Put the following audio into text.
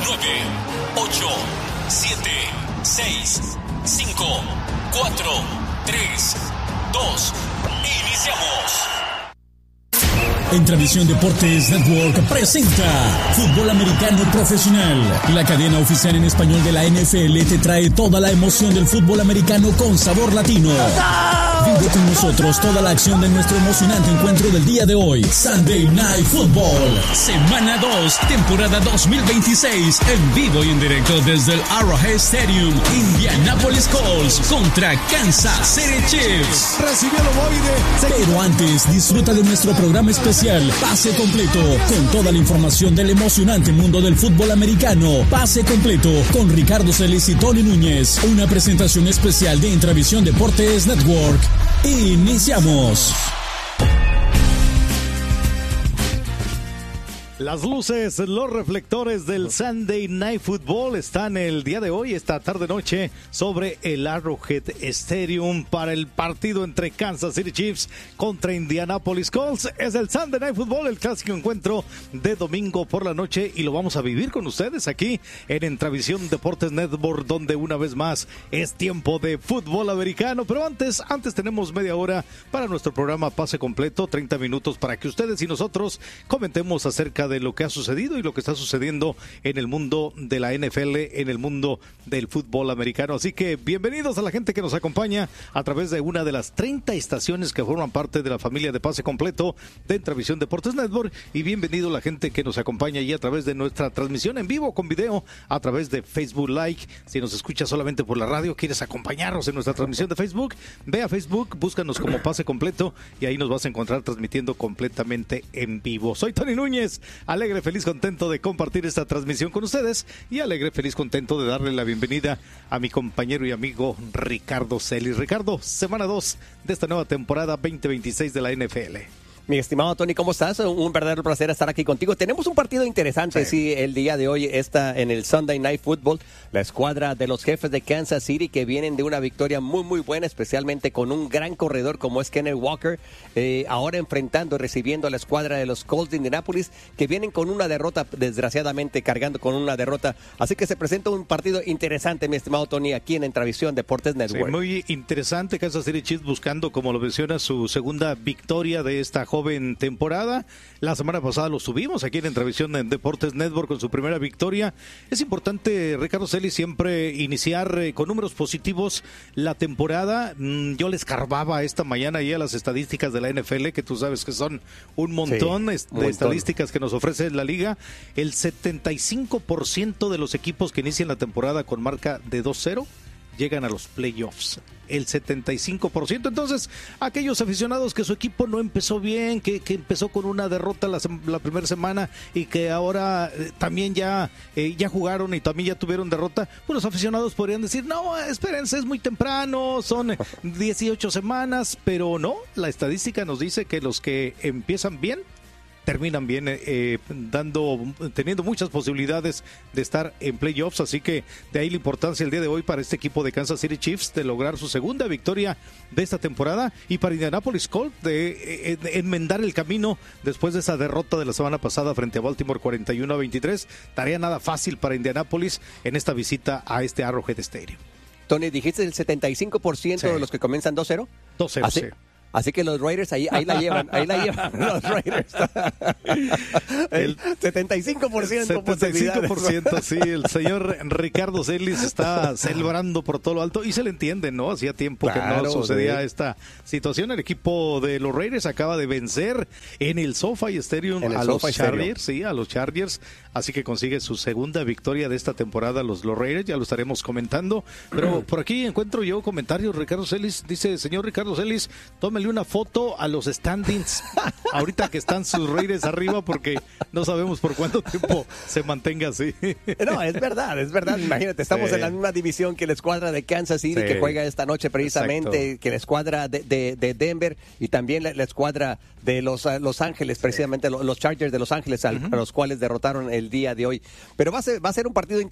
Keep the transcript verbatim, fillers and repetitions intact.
nueve, ocho, siete, seis, cinco, cuatro, tres, dos. Iniciamos. En Tradición Deportes Network presenta Fútbol Americano Profesional. La cadena oficial en español de la N F L te trae toda la emoción del fútbol americano con sabor latino. Vive con nosotros toda la acción de nuestro emocionante encuentro del día de hoy. Sunday Night Football. Semana dos, temporada dos mil veintiséis. En vivo y en directo desde el Arrowhead Stadium. Indianapolis Colts contra Kansas City Chiefs. Recibió el ovoide. Pero antes, disfruta de nuestro programa especial Pase Completo, con toda la información del emocionante mundo del fútbol americano. Pase Completo con Ricardo Celis y Tony Núñez. Una presentación especial de Intravisión Deportes Network. Iniciamos. Las luces, los reflectores del Sunday Night Football están el día de hoy, esta tarde-noche, sobre el Arrowhead Stadium para el partido entre Kansas City Chiefs contra Indianapolis Colts. Es el Sunday Night Football, el clásico encuentro de domingo por la noche, y lo vamos a vivir con ustedes aquí en Intravisión Deportes Network, donde una vez más es tiempo de fútbol americano. Pero antes, antes tenemos media hora para nuestro programa Pase Completo, treinta minutos para que ustedes y nosotros comentemos acerca de lo que ha sucedido y lo que está sucediendo en el mundo de la N F L, en el mundo del fútbol americano. Así que bienvenidos a la gente que nos acompaña a través de una de las treinta estaciones que forman parte de la familia de Pase Completo de Intravisión Deportes Network, y bienvenido a la gente que nos acompaña allí a través de nuestra transmisión en vivo con video a través de Facebook Live. Si nos escuchas solamente por la radio, quieres acompañarnos en nuestra transmisión de Facebook, ve a Facebook, búscanos como Pase Completo y ahí nos vas a encontrar transmitiendo completamente en vivo. Soy Tony Núñez, alegre, feliz, contento de compartir esta transmisión con ustedes, y alegre, feliz, contento de darle la bienvenida a mi compañero y amigo Ricardo Celis. Ricardo, semana dos de esta nueva temporada veinte veintiséis de la N F L. Mi estimado Tony, ¿cómo estás? Un verdadero placer estar aquí contigo. Tenemos un partido interesante, sí, sí el día de hoy está en el Sunday Night Football. La escuadra de los Jefes de Kansas City, que vienen de una victoria muy, muy buena, especialmente con un gran corredor como es Kenneth Walker, eh, ahora enfrentando, recibiendo a la escuadra de los Colts de Indianapolis, que vienen con una derrota, desgraciadamente cargando con una derrota. Así que se presenta un partido interesante, mi estimado Tony, aquí en Intravisión Deportes Network. Sí, muy interesante. Kansas City Chiefs buscando, como lo menciona, su segunda victoria de esta joven temporada. La semana pasada lo subimos aquí en Intravisión en Deportes Network con su primera victoria. Es importante, Ricardo Celis, siempre iniciar eh, con números positivos la temporada. Mm, yo les carbaba esta mañana ya las estadísticas de la N F L, que tú sabes que son un montón, sí, est- un de montón. estadísticas que nos ofrece la liga. El setenta y cinco por ciento de los equipos que inician la temporada con marca de dos cero llegan a los playoffs. El setenta y cinco por ciento. Entonces, aquellos aficionados que su equipo no empezó bien, que, que empezó con una derrota la, la primera semana y que ahora eh, también ya, eh, ya jugaron y también ya tuvieron derrota, pues los aficionados podrían decir, no, espérense, es muy temprano, son dieciocho semanas, pero no, la estadística nos dice que los que empiezan bien terminan bien, eh, dando, teniendo muchas posibilidades de estar en playoffs. Así que de ahí la importancia el día de hoy para este equipo de Kansas City Chiefs de lograr su segunda victoria de esta temporada, y para Indianapolis Colts de, eh, de enmendar el camino después de esa derrota de la semana pasada frente a Baltimore cuarenta y uno a veintitrés. Tarea nada fácil para Indianapolis en esta visita a este Arrowhead Stadium. Tony, dijiste el setenta y cinco por ciento sí. de los que comienzan dos cero. dos cero, sí. Así que los Raiders ahí, ahí la llevan, ahí la llevan los Raiders. El setenta y cinco por ciento. setenta y cinco por ciento, sí. El señor Ricardo Celis está celebrando por todo lo alto y se le entiende, ¿no? Hacía tiempo claro, que no sucedía sí. esta situación. El equipo de los Raiders acaba de vencer en el SoFi Stadium el a SoFi los Chargers, Stadium. sí, a los Chargers. Así que consigue su segunda victoria de esta temporada los, los Raiders, ya lo estaremos comentando. Pero por aquí encuentro yo comentarios. Ricardo Celis dice, señor Ricardo Celis, tómele una foto a los standings ahorita que están sus Raiders arriba, porque no sabemos por cuánto tiempo se mantenga así. No, es verdad, es verdad. Imagínate, estamos sí. en la misma división que la escuadra de Kansas City, sí. que juega esta noche precisamente, exacto. que la escuadra de, de, de Denver, y también la, la escuadra de los uh, Los Ángeles, precisamente sí. los Chargers de Los Ángeles, al, uh-huh. a los cuales derrotaron el día de hoy. Pero va a ser, va a ser un partido interesante.